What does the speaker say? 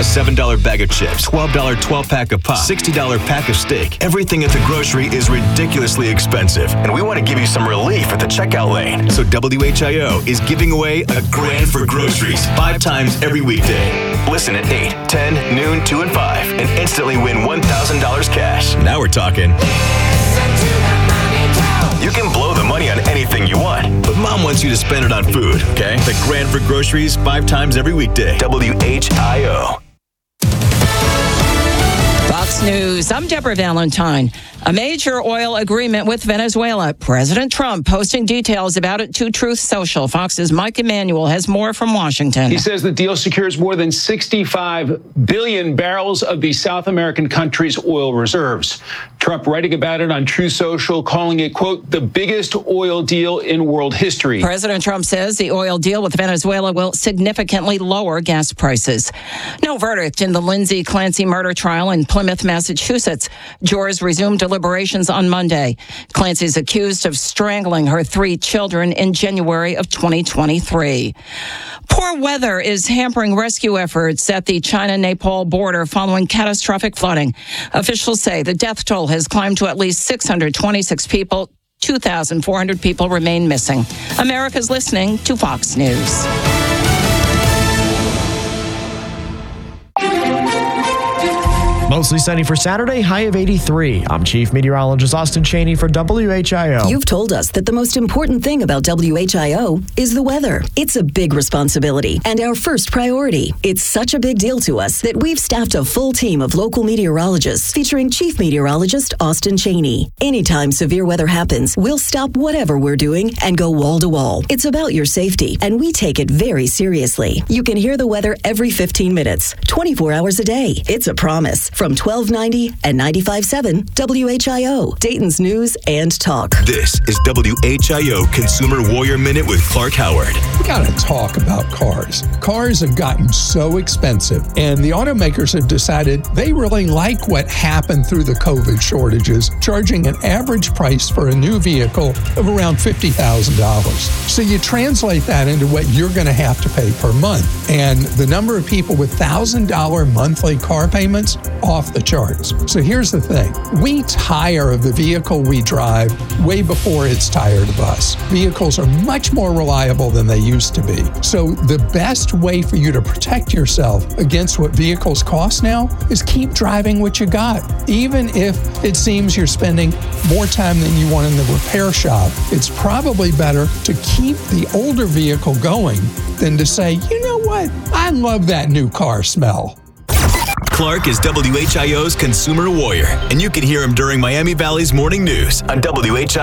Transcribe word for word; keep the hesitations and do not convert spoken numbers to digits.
A seven dollar bag of chips, twelve dollar twelve-pack of pop, sixty dollar pack of steak. Everything at the grocery is ridiculously expensive, and we want to give you some relief at the checkout lane. So W H I O is giving away a grand for groceries five times every weekday. Listen at eight, ten, noon, two, and five, and instantly win one thousand dollars cash. Now we're talking. You can blow the money on anything you want, but Mom wants you to spend it on food, okay? The grand for groceries five times every weekday. W H I O. Fox News, I'm Deborah Valentine. A major oil agreement with Venezuela. President Trump posting details about it to Truth Social. Fox's Mike Emanuel has more from Washington. He says the deal secures more than sixty-five billion barrels of the South American country's oil reserves. Trump writing about it on Truth Social, calling it, quote, the biggest oil deal in world history. President Trump says the oil deal with Venezuela will significantly lower gas prices. No verdict in the Lindsay Clancy murder trial in Plymouth, Massachusetts. Jurors resumed deliberations on Monday. Clancy's accused of strangling her three children in January of twenty twenty-three. Poor weather is hampering rescue efforts at the China-Nepal border following catastrophic flooding. Officials say the death toll has climbed to at least six hundred twenty-six people. two thousand four hundred people remain missing. America's listening to Fox News. Mostly sunny for Saturday, high of eighty-three. I'm Chief Meteorologist Austin Cheney for W H I O. You've told us that the most important thing about W H I O is the weather. It's a big responsibility and our first priority. It's such a big deal to us that we've staffed a full team of local meteorologists featuring Chief Meteorologist Austin Cheney. Anytime severe weather happens, we'll stop whatever we're doing and go wall to wall. It's about your safety, and we take it very seriously. You can hear the weather every fifteen minutes, twenty-four hours a day. It's a promise. From twelve ninety and ninety-five point seven W H I O, Dayton's News and Talk. This is W H I O Consumer Warrior Minute with Clark Howard. We got to talk about cars. Cars have gotten so expensive, and the automakers have decided they really like what happened through the COVID shortages, charging an average price for a new vehicle of around fifty thousand dollars. So you translate that into what you're going to have to pay per month, and the number of people with one thousand dollars monthly car payments off the charts. So here's the thing. We tire of the vehicle we drive way before it's tired of us. Vehicles are much more reliable than they used to be. So the best way for you to protect yourself against what vehicles cost now is keep driving what you got. Even if it seems you're spending more time than you want in the repair shop, it's probably better to keep the older vehicle going than to say, you know what, I love that new car smell. Clark is W H I O's Consumer Warrior, and you can hear him during Miami Valley's Morning News on W H I O.